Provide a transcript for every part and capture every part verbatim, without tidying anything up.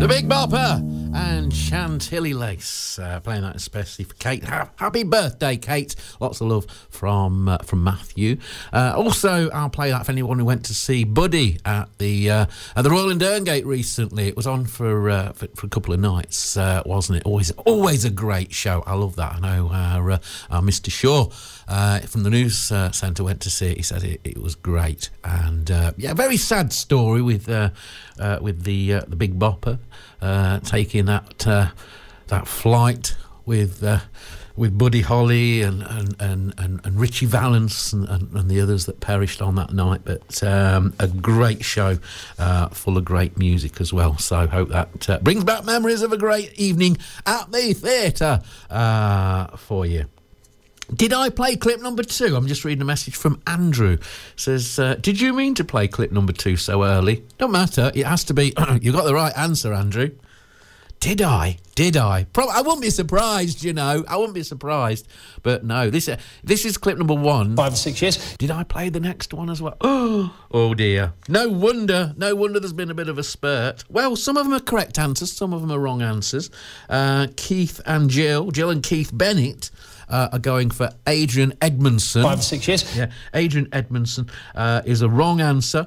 The Big Bopper and Chantilly Lace, uh, playing that especially for Kate. Ha- happy birthday, Kate. Lots of love from uh, from Matthew. Uh, also, I'll play that for anyone who went to see Buddy at the uh, at the Royal and Derngate recently. It was on for uh, for, for a couple of nights, uh, wasn't it? Always always a great show. I love that. I know our, uh, our Mister Shaw uh, from the news uh, centre went to see it. He said it, it was great. And uh, yeah, very sad story with uh, uh, with the uh, the Big Bopper uh, taking that uh, that flight with uh, with Buddy Holly and and, and, and, and Richie Valens and, and, and the others that perished on that night. But um, a great show, uh, full of great music as well. So I hope that uh, brings back memories of a great evening at the theatre uh, for you. Did I play clip number two? I'm just reading a message from Andrew. Says, uh, did you mean to play clip number two so early? Don't matter. It has to be... You got the right answer, Andrew. Did I? Did I? Probably, I wouldn't be surprised, you know. I wouldn't be surprised. But no, this, uh, this is clip number one. Five or six years. Did I play the next one as well? Oh, oh dear. No wonder. No wonder there's been a bit of a spurt. Well, some of them are correct answers. Some of them are wrong answers. Uh, Keith and Jill, Jill and Keith Bennett, Uh, are going for Adrian Edmondson. Five or six years. Yeah, Adrian Edmondson uh, is a wrong answer.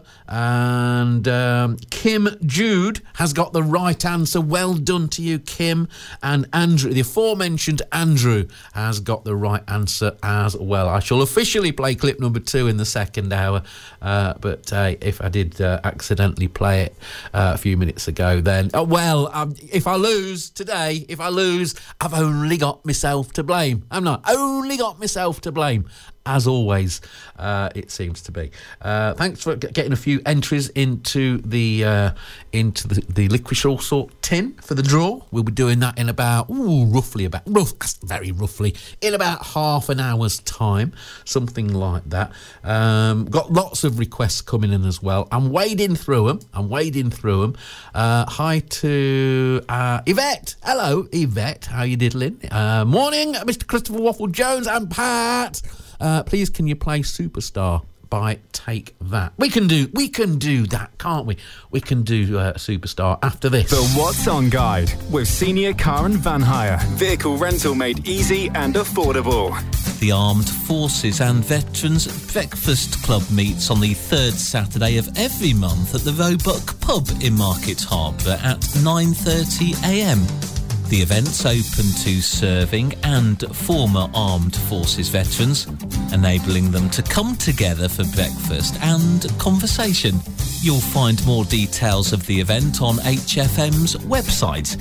And um, Kim Jude has got the right answer. Well done to you, Kim. And Andrew, the aforementioned Andrew, has got the right answer as well. I shall officially play clip number two in the second hour. Uh, but uh, if I did uh, accidentally play it uh, a few minutes ago, then, uh, well, um, if I lose today, if I lose, I've only got myself to blame. I'm not. Only got myself to blame, as always, uh, it seems to be. Uh, thanks for getting a few entries into the uh, into the, the Licorice All Sort tin for the draw. We'll be doing that in about, ooh, roughly about, rough, very roughly, in about half an hour's time, something like that. Um, got lots of requests coming in as well. I'm wading through them. I'm wading through them. Uh, hi to uh, Yvette. Hello, Yvette. How you diddling? Uh, morning, Mister Christopher Waffle Jones and Pat. Uh, please, can you play Superstar by Take That? We can do, we can do that, can't we? We can do uh, Superstar after this. The What's On Guide with Senior Car and Van Hire. Vehicle rental made easy and affordable. The Armed Forces and Veterans Breakfast Club meets on the third Saturday of every month at the Roebuck Pub in Market Harbour at nine thirty a m. The event's open to serving and former armed forces veterans, enabling them to come together for breakfast and conversation. You'll find more details of the event on H F M's website,